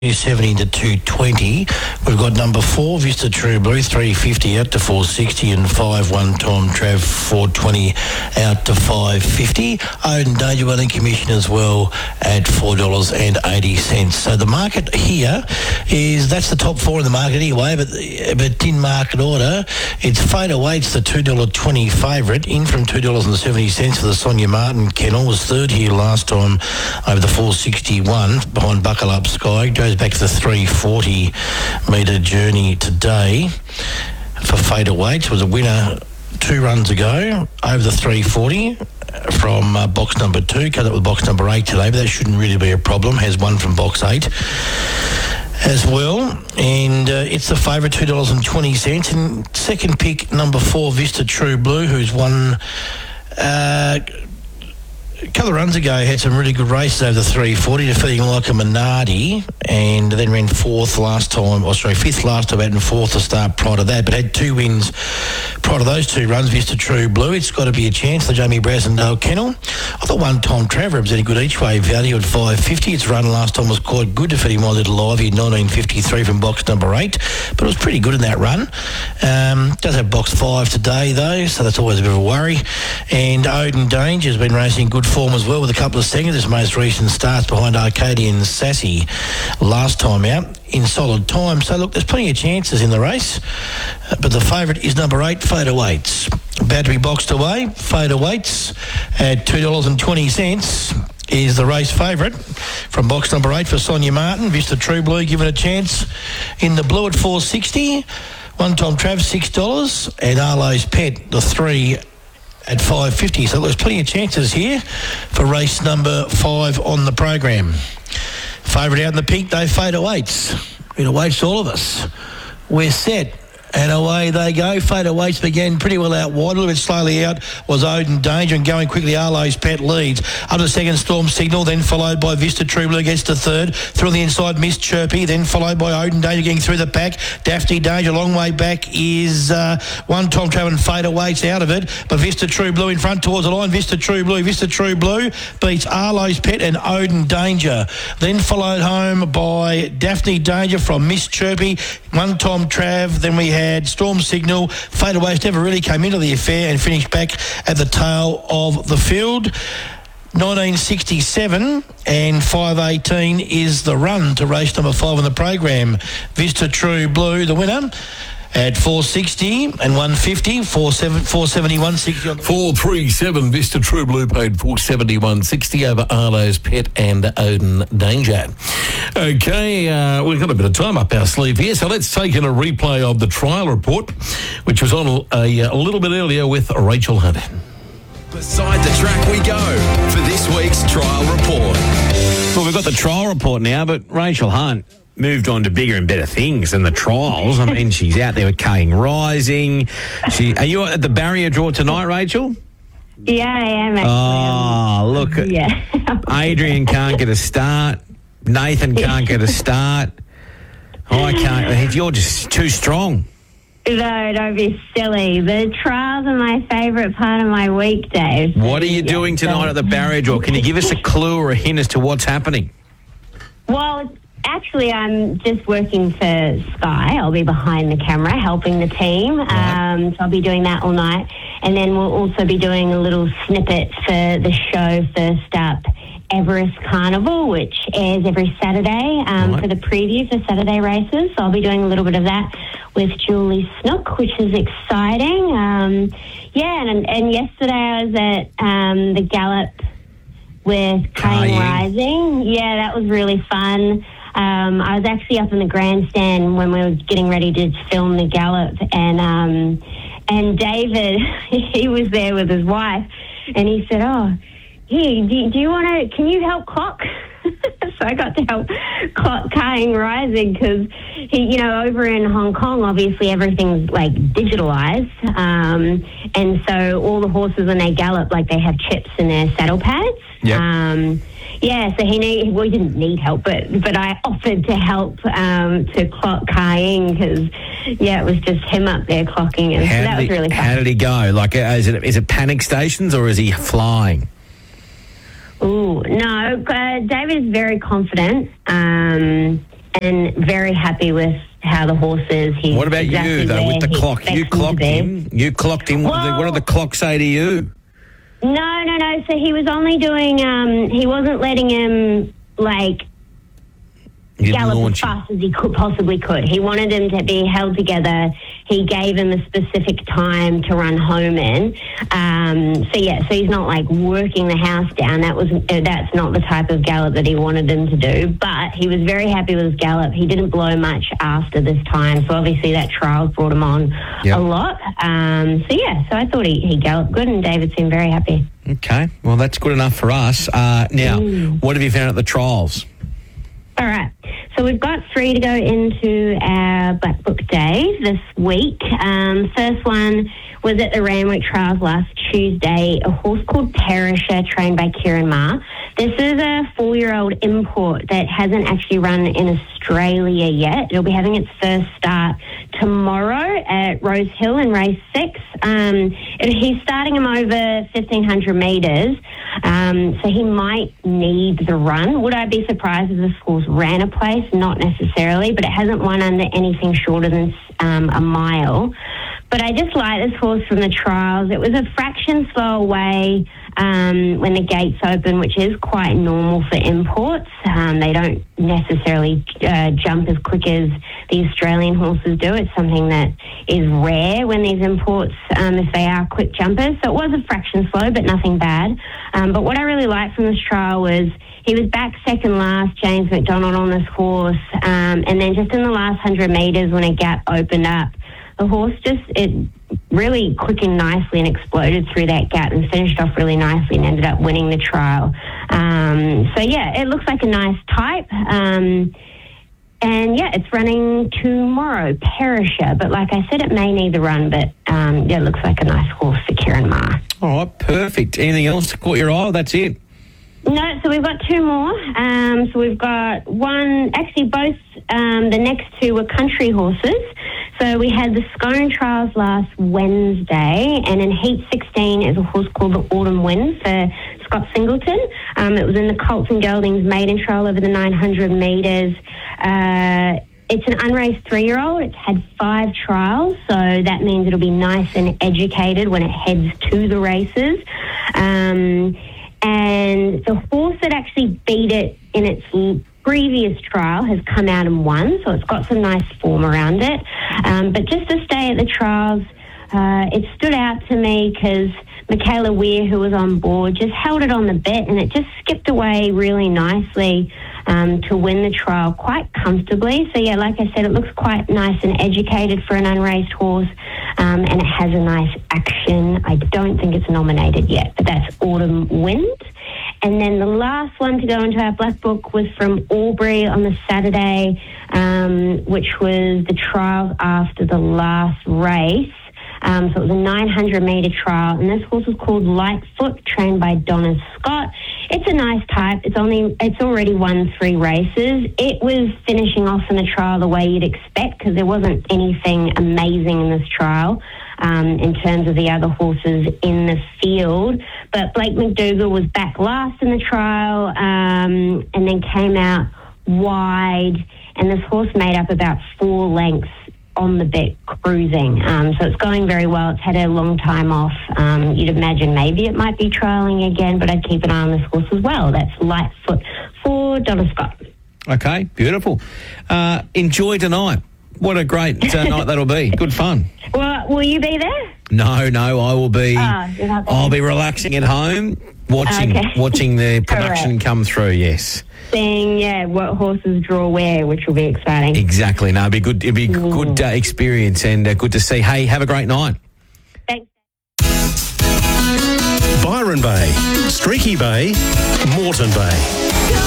270 to 220. We've got number 4, Vista True Blue, 350 out to 460, and 5-1 Tom Trav, 420 out to 550. Odin Danger winning commission as well at $4.80. So the market here that's the top 4 in the market anyway, but in market order, it's Fader Waits, the $2.20 favourite, in from $2.70 for the Sonia Martin kennel, was third here last time over the 461 behind Buckle Up Sky. Goes back to the 340 metre journey today for Fader Waits. Was a winner 2 runs ago over the 340 from box number 2. Cut up with box number 8 today, but that shouldn't really be a problem. Has one from box 8 as well, and it's the favourite, $2.20. And second pick, number 4, Vista True Blue, who's won a couple of runs ago, had some really good races over the 340, defeating like a Minardi, and then ran fifth last time out and fourth to start prior to that, but had 2 wins prior to those 2 runs. Vista True Blue, it's got to be a chance. The Jamie Brasendale kennel, I thought one Tom Trav represented good each way value at $5.50. Its run last time was quite good, defeating My Little Ivy at $19.53 from box number 8, but it was pretty good in that run. Does have box 5 today though, so that's always a bit of a worry. And Odin Danger has been racing good form as well, with a couple of seconds. His most recent starts behind Arcadian Sassy last time out in solid time. So look, there's plenty of chances in the race, but the favourite is number 8, Fader Waits. About to be boxed away. Fader Waits at $2.20 is the race favourite from box number 8 for Sonia Martin. Vista True Blue given a chance in the blue at $4.60. One Tom Trav $6, and Arlo's Pet the 3 at $5.50. So there's plenty of chances here for race number 5 on the program. Favourite out in the pink, though, Fader Waits. It awaits all of us. We're set. And away they go. Fader Waits began pretty well out wide. A little bit slowly out was Odin Danger, and going quickly Arlo's Pet leads. Up to second, Storm Signal, then followed by Vista True Blue gets to third. Through the inside, Miss Chirpy, then followed by Odin Danger getting through the pack. Daphne Danger, long way back is one Tom Trav, and Fader Waits out of it. But Vista True Blue in front towards the line. Vista True Blue beats Arlo's Pet and Odin Danger. Then followed home by Daphne Danger from Miss Chirpy. One Tom Trav, then we had Storm Signal. Fader Waits never really came into the affair and finished back at the tail of the field. 1967 and 5:18 is the run to race number 5 on the program. Vista True Blue, the winner, at $4.60 and $1.50, $4.71, $60 on the 437 Vista True Blue paid $4.71.60 over Arlo's Pet and Odin Danger. Okay, we've got a bit of time up our sleeve here, so let's take in a replay of the trial report, which was on a little bit earlier with Rachel Hunt. Beside the track we go for this week's trial report. Well, we've got the trial report now, but Rachel Hunt moved on to bigger and better things than the trials. I mean, she's out there with Kaying Rising. Are you at the barrier draw tonight, Rachel? Yeah, I am actually. Oh, look. Yeah. Adrian can't get a start. Nathan can't get a start. I can't. You're just too strong. No, don't be silly. The trials are my favourite part of my weekday. What are you doing tonight at the barrier draw? Can you give us a clue or a hint as to what's happening? Well, actually, I'm just working for Sky. I'll be behind the camera helping the team. Right. So I'll be doing that all night. And then we'll also be doing a little snippet for the show First Up, Everest Carnival, which airs every Saturday for the preview for Saturday races. So I'll be doing a little bit of that with Julie Snook, which is exciting. And yesterday I was at the Gallop with Kaying Rising. Yeah, that was really fun. I was actually up in the grandstand when we were getting ready to film the Gallop, and David, he was there with his wife, and he said, "Hey, do you want to? Can you help clock?" So I got to help clock Kaying Rising because over in Hong Kong, obviously everything's like digitalized, and so all the horses when they gallop, like they have chips in their saddle pads. Yep. So we didn't need help, but I offered to help to clock Kaying because it was just him up there clocking, and so that was really fun. How did he go? Like, is it panic stations or is he flying? Ooh, no, David is very confident. and very happy with how the horse is. He's What about exactly you, though, with the where he clock? You expects clocked to be. him. You clocked him. What did the clock say to you? No. So he was only doing, he wasn't letting him, like, You gallop as launch him. fast as he possibly could. He wanted him to be held together. He gave him a specific time to run home in. So he's not like working the house down. That's not the type of gallop that he wanted him to do. But he was very happy with his gallop. He didn't blow much after this time. So obviously that trial's brought him on a lot. So I thought he galloped good, and David seemed very happy. Okay, well, that's good enough for us. Now, what have you found at the trials? All right. So we've got 3 to go into our Black Book Day this week. First one was at the Randwick Trials last Tuesday, a horse called Perisher, trained by Kieran Ma. This is a 4-year-old import that hasn't actually run in Australia yet. It'll be having its first start tomorrow at Rose Hill in race 6. He's starting him over 1,500 metres, so he might need the run. Would I be surprised if this horse ran a place? Not necessarily, but it hasn't won under anything shorter than a mile. But I just like this horse from the trials. It was a fraction slow away when the gates open, which is quite normal for imports. They don't necessarily jump as quick as the Australian horses do. It's something that is rare when these imports, if they are quick jumpers. So it was a fraction slow, but nothing bad. But what I really liked from this trial was he was back second last, James McDonald, on this horse. And then just in the last 100 metres when a gap opened up, the horse it really quickened nicely and exploded through that gap and finished off really nicely and ended up winning the trial. It looks like a nice type. It's running tomorrow, Perisher. But like I said, it may need the run, but it looks like a nice horse for Kieran Ma. All right, perfect. Anything else that caught your eye? That's it. No, so we've got 2 more. So we've got one, actually both, the next 2 were country horses. So we had the Scone Trials last Wednesday, and in Heat 16 is a horse called the Autumn Wind for Scott Singleton. It was in the Colts and Geldings maiden trial over the 900 metres. It's an unraced 3-year-old. It's had 5 trials, so that means it'll be nice and educated when it heads to the races. And the horse that actually beat it in its previous trial has come out and won, so it's got some nice form around it. But just to stay at the trials, it stood out to me because Michaela Weir, who was on board, just held it on the bit, and it just skipped away really nicely to win the trial quite comfortably. So, yeah, like I said, it looks quite nice and educated for an unraced horse, and it has a nice action. I don't think it's nominated yet, but that's Autumn Wind. And then the last one to go into our Black Book was from Albury on the Saturday, which was the trial after the last race. So it was a 900-metre trial, and this horse was called Lightfoot, trained by Donna Scott. It's a nice type. It's already won 3 races. It was finishing off in the trial the way you'd expect, because there wasn't anything amazing in this trial in terms of the other horses in the field. But Blake McDougall was back last in the trial and then came out wide, and this horse made up about 4 lengths on the bit cruising. So it's going very well. It's had a long time off. You'd imagine maybe it might be trialling again, but I'd keep an eye on this horse as well. That's Lightfoot for Donna Scott. Okay, beautiful. Enjoy tonight. What a great night that'll be. Good fun. Well, will you be there? No, I will be. Oh, I'll be relaxing at home, watching the production come through. Yes. Seeing what horses draw where, which will be exciting. Exactly. No, it'd be good. It'd be a good experience and good to see. Hey, have a great night. Thanks. Byron Bay, Streaky Bay, Moreton Bay.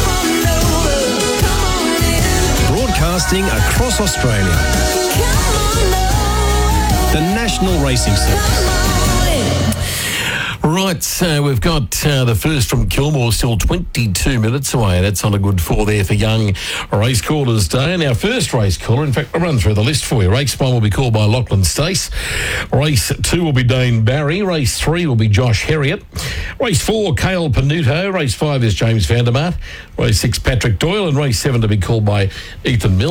Broadcasting across Australia. The National Racing Service. Right, so we've got the first from Kilmore still 22 minutes away. That's not a good 4 there for young race callers day. And our first race caller, in fact, I'll run through the list for you. Race 1 will be called by Lachlan Stace. Race 2 will be Dane Barry. Race 3 will be Josh Herriot. Race 4, Cale Panuto. Race 5 is James Vandermart. Race 6, Patrick Doyle. And race 7 to be called by Ethan Mills.